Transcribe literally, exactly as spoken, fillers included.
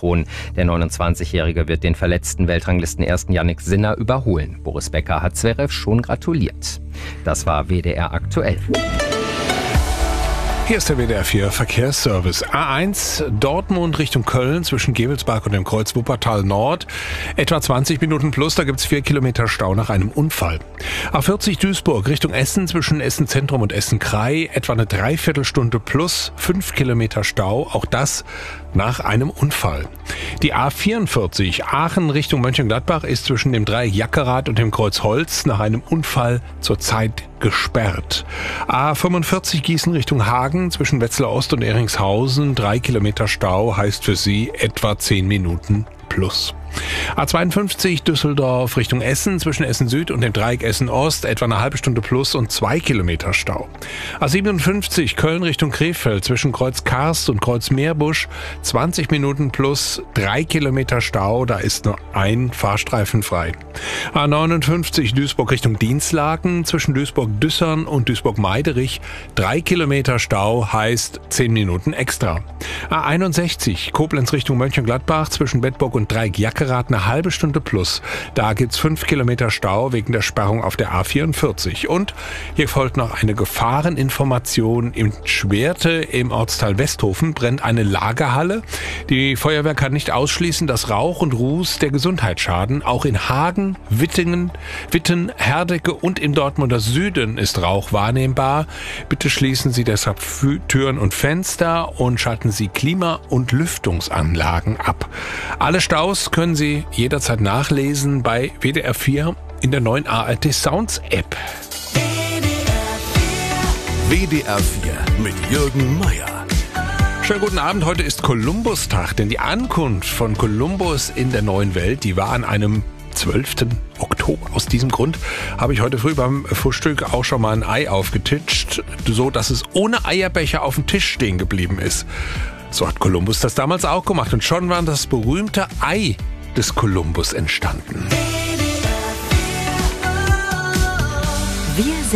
Thron. Der neunundzwanzigjährige wird den verletzten Weltranglistenersten Jannik Sinner überholen. Boris Becker hat Zverev schon gratuliert. Das war W D R aktuell. Hier ist der W D R vier Verkehrsservice. A eins Dortmund Richtung Köln zwischen Gevelsberg und dem Kreuz Wuppertal Nord. Etwa zwanzig Minuten plus, da gibt's vier Kilometer Stau nach einem Unfall. A vierzig Duisburg Richtung Essen zwischen Essen Zentrum und Essen Kraih. Etwa eine Dreiviertelstunde plus, fünf Kilometer Stau. Auch das nach einem Unfall. Die A vierundvierzig Aachen Richtung Mönchengladbach ist zwischen dem Dreieck Jackerath und dem Kreuz Holz nach einem Unfall zurzeit gesperrt. A fünfundvierzig Gießen Richtung Hagen zwischen Wetzlar Ost und Ehringshausen. Drei Kilometer Stau heißt für Sie etwa zehn Minuten plus. A zweiundfünfzig Düsseldorf Richtung Essen zwischen Essen Süd und dem Dreieck Essen Ost etwa eine halbe Stunde plus und zwei Kilometer Stau. A siebenundfünfzig Köln Richtung Krefeld zwischen Kreuz Karst und Kreuz Meerbusch zwanzig Minuten plus, drei Kilometer Stau, da ist nur ein Fahrstreifen frei. A neunundfünfzig Duisburg Richtung Dinslaken zwischen Duisburg-Düssern und Duisburg-Meiderich drei Kilometer Stau heißt zehn Minuten extra. A einundsechzig Koblenz Richtung Mönchengladbach zwischen Bedburg und Dreieck Jackerath eine halbe Stunde plus. Da gibt's fünf Kilometer Stau wegen der Sperrung auf der A vierundvierzig. Und hier folgt noch eine Gefahreninformation. In Schwerte im Ortsteil Westhofen brennt eine Lagerhalle. Die Feuerwehr kann nicht ausschließen, dass Rauch und Ruß der Gesundheit schaden. Auch in Hagen, Wittingen, Witten, Herdecke und im Dortmunder Süden ist Rauch wahrnehmbar. Bitte schließen Sie deshalb Türen und Fenster und schalten Sie Klima- und Lüftungsanlagen ab. Alle Staus können Sie jederzeit nachlesen bei W D R vier in der neuen A R D Sounds App. W D R vier mit Jürgen Meier. Schönen guten Abend, heute ist Kolumbustag, denn die Ankunft von Kolumbus in der neuen Welt, die war an einem zwölften Oktober. Aus diesem Grund habe ich heute früh beim Frühstück auch schon mal ein Ei aufgetitscht, so dass es ohne Eierbecher auf dem Tisch stehen geblieben ist. So hat Kolumbus das damals auch gemacht und schon war das berühmte Ei des Kolumbus entstanden. Wir